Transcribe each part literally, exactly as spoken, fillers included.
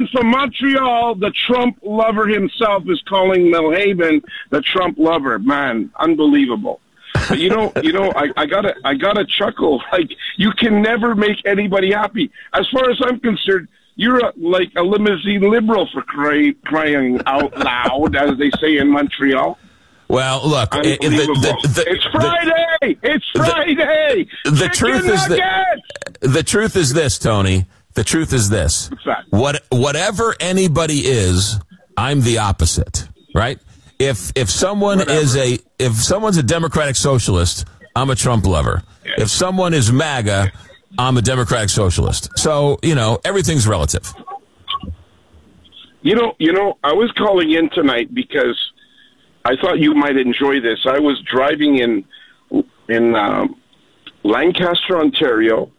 from Montreal, the Trump lover himself is calling Milhaven the Trump lover. Man, unbelievable. But you know, you know, I, I gotta, I gotta chuckle. Like, you can never make anybody happy. As far as I'm concerned, you're a, like a limousine liberal, for cry, crying out loud, as they say in Montreal. Well, look, the, the, the, it's Friday. The, it's Friday. The, the truth is that the truth is this, Tony. The truth is this. What, whatever anybody is, I'm the opposite, right? If if someone Whatever. is a if someone's a Democratic Socialist, I'm a Trump lover. Yeah. If someone is MAGA, I'm a Democratic Socialist. So, you know, everything's relative. You know, you know, I was calling in tonight because I thought you might enjoy this. I was driving in in um, Lancaster, Ontario,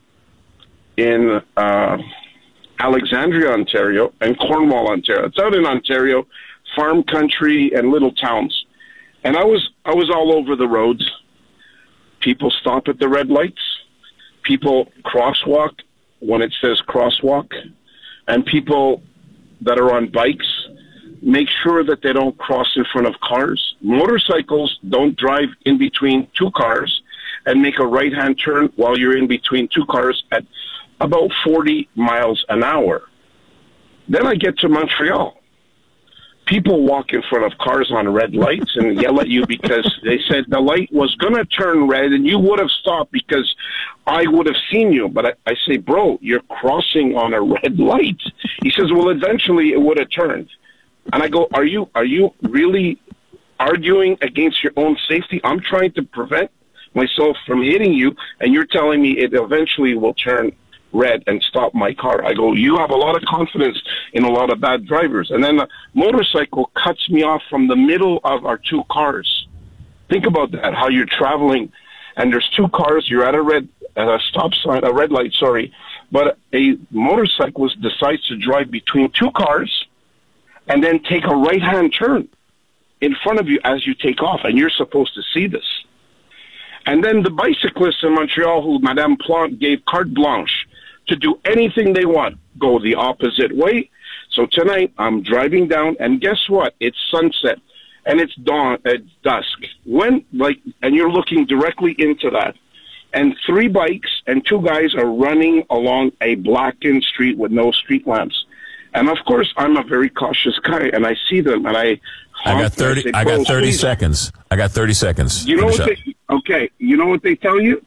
in uh, Alexandria, Ontario, and Cornwall, Ontario. It's out in Ontario, farm country and little towns. And I was I was all over the roads. People stop at the red lights. People crosswalk when it says crosswalk. And people that are on bikes make sure that they don't cross in front of cars. Motorcycles don't drive in between two cars and make a right-hand turn while you're in between two cars at about forty miles an hour. Then I get to Montreal. People walk in front of cars on red lights and yell at you because they said the light was going to turn red and you would have stopped because I would have seen you. But I, I say, bro, you're crossing on a red light. He says, well, eventually it would have turned. And I go, are you are you really arguing against your own safety? I'm trying to prevent myself from hitting you, and you're telling me it eventually will turn red and stop my car. I go, you have a lot of confidence in a lot of bad drivers. And then the motorcycle cuts me off from the middle of our two cars. Think about that, how you're traveling, and there's two cars, you're at a red at a stop sign, a red light, sorry, but a motorcyclist decides to drive between two cars and then take a right-hand turn in front of you as you take off, and you're supposed to see this. And then the bicyclists in Montreal, who Madame Plante gave carte blanche to do anything they want, go the opposite way. So tonight I'm driving down, and guess what? It's sunset, and it's dawn, it's dusk. When like, and you're looking directly into that, and three bikes and two guys are running along a blackened street with no street lamps. And of course, I'm a very cautious guy, and I see them, and I. I got thirty. I, say, I got thirty please. seconds. I got thirty seconds. You know what? They, okay. You know what they tell you?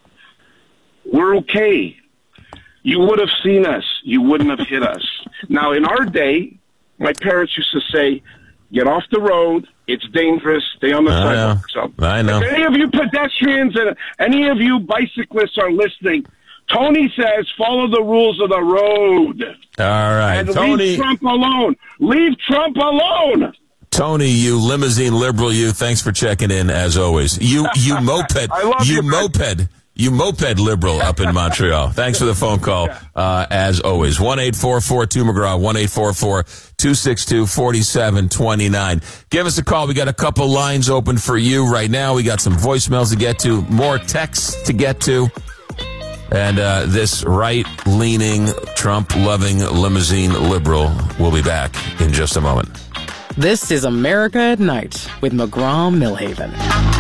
We're okay. You would have seen us. You wouldn't have hit us. Now, in our day, my parents used to say, "Get off the road. It's dangerous. Stay on the I sidewalk." Know. So, I know. If any of you pedestrians and any of you bicyclists are listening, Tony says, follow the rules of the road. All right, and Tony. Leave Trump alone. Leave Trump alone. Tony, you limousine liberal, you. Thanks for checking in, as always. You, you moped, you moped, you moped liberal up in Montreal. Thanks for the phone call, uh, as always. one eight four four two McGraw, one eight four four two six two four seven two nine. Give us a call. We got a couple lines open for you right now. We got some voicemails to get to, more texts to get to. And uh, this right-leaning, Trump-loving limousine liberal will be back in just a moment. This is America at Night with McGraw Milhaven.